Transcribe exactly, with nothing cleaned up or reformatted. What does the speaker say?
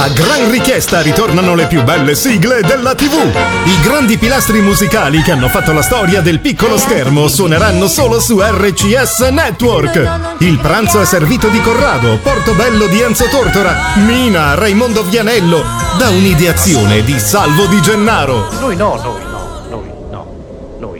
A gran richiesta ritornano le più belle sigle della tivù. I grandi pilastri musicali che hanno fatto la storia del piccolo schermo suoneranno solo su R C S Network. Il pranzo è servito di Corrado, Portobello di Enzo Tortora, Mina, Raimondo Vianello, da un'ideazione di Salvo Di Gennaro. Noi no, noi.